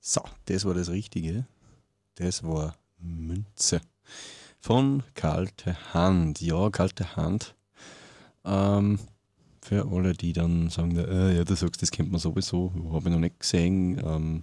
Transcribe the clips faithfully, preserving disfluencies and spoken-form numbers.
So, das war das Richtige. Das war Münze. Von Kalte Hand. Ja, Kalte Hand. Ähm, für alle, die dann sagen, äh, ja, du sagst, das kennt man sowieso, habe ich noch nicht gesehen. Ähm,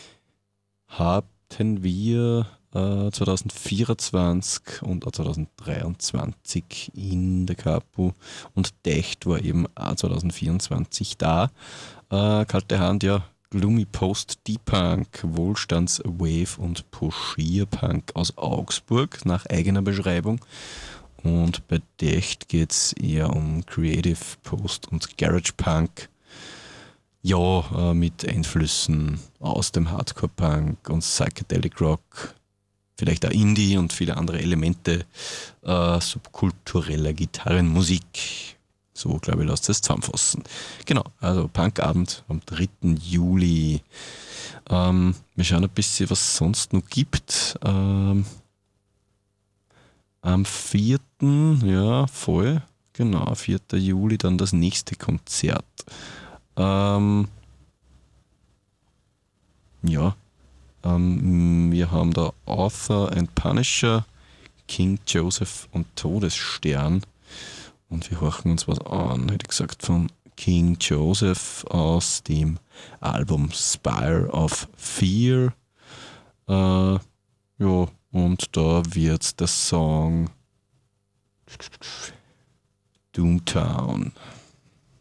hatten wir äh, zwanzig vierundzwanzig und auch zwanzig dreiundzwanzig in der Capo und Decht war eben auch zwanzig vierundzwanzig da. Äh, Kalte Hand, ja, Gloomy Post, Deep Punk, Wohlstands Wave und Poschierpunk aus Augsburg nach eigener Beschreibung. Und bei Decht geht es eher um Creative Post und Garage Punk. Ja, äh, mit Einflüssen aus dem Hardcore Punk und Psychedelic Rock, vielleicht auch Indie und viele andere Elemente äh, subkultureller Gitarrenmusik. So, glaube ich, lasst es zusammenfassen. Genau, also Punkabend am dritten Juli. Ähm, wir schauen ein bisschen, was es sonst noch gibt. Ähm, am vierten Ja, voll. Genau, vierten Juli dann das nächste Konzert. Ähm, ja, ähm, wir haben da Author and Punisher, King Joseph und Todesstern. Und wir horchen uns was an, hätte ich gesagt, von King Joseph aus dem Album Spire of Fear. Äh, ja, und da wird der Song Doomtown